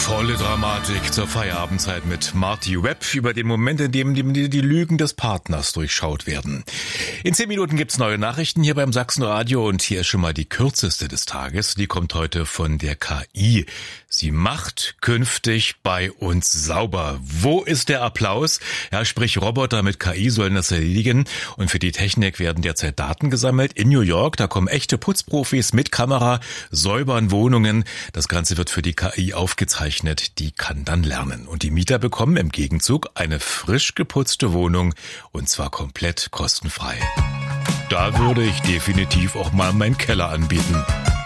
Volle Dramatik zur Feierabendzeit mit Marty Webb über den Moment, in dem die Lügen des Partners durchschaut werden. In 10 Minuten gibt's neue Nachrichten hier beim Sachsenradio und hier ist schon mal die kürzeste des Tages. Die kommt heute von der KI. Sie macht künftig bei uns sauber. Wo ist der Applaus? Ja, sprich Roboter mit KI sollen das erledigen und für die Technik werden derzeit Daten gesammelt. In New York, da kommen echte Putzprofis mit Kamera, säubern Wohnungen. Das Ganze wird für die KI aufgezeichnet. Die kann dann lernen. Und die Mieter bekommen im Gegenzug eine frisch geputzte Wohnung und zwar komplett kostenfrei. Da würde ich definitiv auch mal meinen Keller anbieten.